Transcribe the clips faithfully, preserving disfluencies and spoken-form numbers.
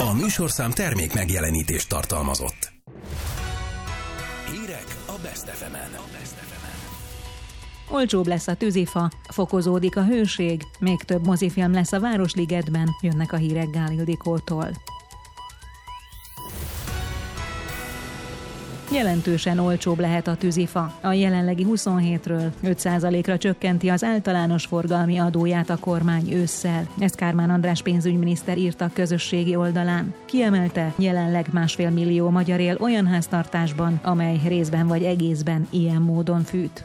A műsorszám termék megjelenítést tartalmazott. Hírek a Best ef emen. Olcsóbb lesz a tűzifa, fokozódik a hőség, még több mozifilm lesz a Városligetben, jönnek a hírek Gál Ildikótól. Jelentősen olcsóbb lehet a tűzifa. A jelenlegi huszonhétről öt százalékra csökkenti az általános forgalmi adóját a kormány ősszel. Ezt Kármán András pénzügyminiszter írta a közösségi oldalán. Kiemelte, jelenleg másfél millió magyar él olyan háztartásban, amely részben vagy egészben ilyen módon fűt.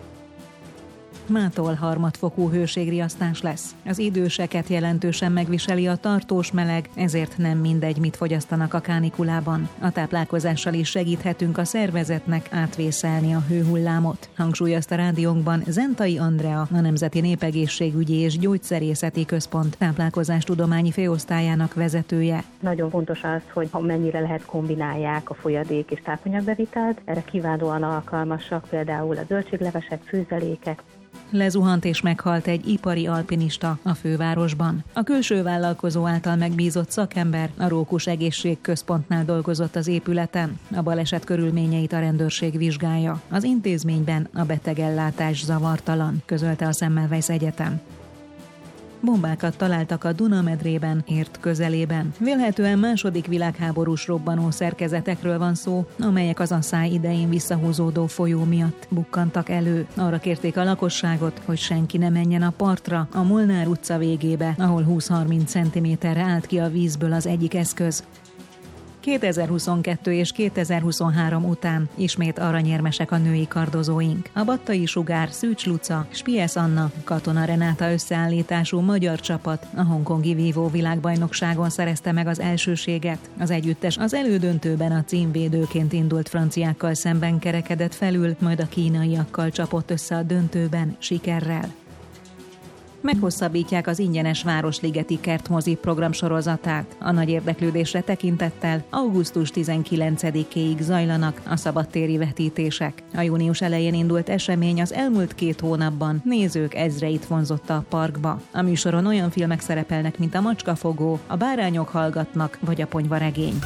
Mától harmadfokú hőségriasztás lesz. Az időseket jelentősen megviseli a tartós meleg, ezért nem mindegy, mit fogyasztanak a kánikulában. A táplálkozással is segíthetünk a szervezetnek átvészelni a hőhullámot, hangsúlyozta rádiónkban Zentai Andrea, a Nemzeti Népegészségügyi és Gyógyszerészeti Központ táplálkozástudományi főosztályának vezetője. Nagyon fontos az, hogy mennyire lehet kombinálják a folyadék és tápanyagbevitelt. Erre kiválóan alkalmasak például a zöldséglevesek, főzelékek. Lezuhant és meghalt egy ipari alpinista a fővárosban. A külső vállalkozó által megbízott szakember a Rókus Egészségközpontnál dolgozott az épületen. A baleset körülményeit a rendőrség vizsgálja. Az intézményben a betegellátás zavartalan, közölte a Semmelweis Egyetem. Bombákat találtak a Duna-medrében, Érd közelében. Vélhetően második világháborús robbanó szerkezetekről van szó, amelyek az asszály idején visszahúzódó folyó miatt bukkantak elő. Arra kérték a lakosságot, hogy senki ne menjen a partra, a Molnár utca végébe, ahol húsz-harminc centiméterre állt ki a vízből az egyik eszköz. kétezer-huszonkettő és kétezer-huszonhárom után ismét aranyérmesek a női kardozóink. A Battai Sugár, Szűcs Luca, Spiesz Anna, Katona Renáta összeállítású magyar csapat a hongkongi vívó világbajnokságon szerezte meg az elsőséget. Az együttes az elődöntőben a címvédőként indult franciákkal szemben kerekedett felül, majd a kínaiakkal csapott össze a döntőben sikerrel. Meghosszabbítják az ingyenes Városligeti kertmozi programsorozatát. A nagy érdeklődésre tekintettel augusztus tizenkilencedikéig zajlanak a szabadtéri vetítések. A június elején indult esemény az elmúlt két hónapban nézők ezreit vonzotta a parkba. A műsoron olyan filmek szerepelnek, mint a Macskafogó, a Bárányok hallgatnak vagy a Ponyvaregény.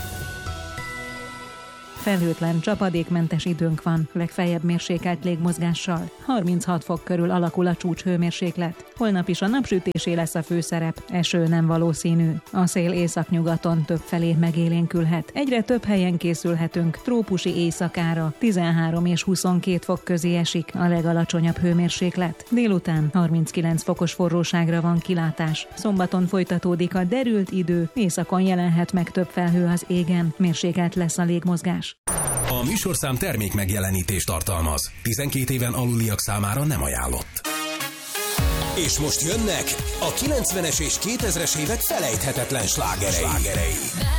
Felhőtlen, csapadékmentes időnk van, legfeljebb mérsékelt légmozgással. harminchat fok körül alakul a csúcshőmérséklet. Holnap is a napsütésé lesz a főszerep, eső nem valószínű. A szél északnyugaton többfelé megélénkülhet. Egyre több helyen készülhetünk trópusi éjszakára, tizenhárom és huszonkét fok közé esik a legalacsonyabb hőmérséklet. Délután harminckilenc fokos forróságra van kilátás. Szombaton folytatódik a derült idő, északon jelenhet meg több felhő az égen, mérsékelt lesz a légmozgás. A műsorszám termék megjelenítést tartalmaz. tizenkét éven aluliak számára nem ajánlott. És most jönnek a kilencvenes és kétezres évek felejthetetlen slágerei. slágerei.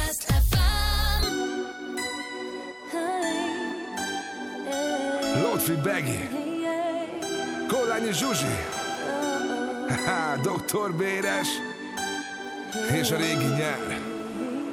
Lotfi Begi, Kollányi Zsuzsi, doktor Béres és a régi nyár.